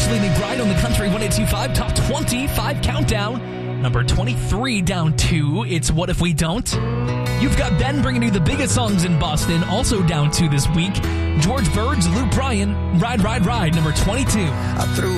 Leslie McBride on the Country 102.5 Top 25 Countdown. Number 23 down 2, it's What If We Don't. You've got Ben bringing you the biggest songs in Boston, also down 2 this week. George Bird's Luke Bryan, Ride, Ride, Ride, number 22. I threw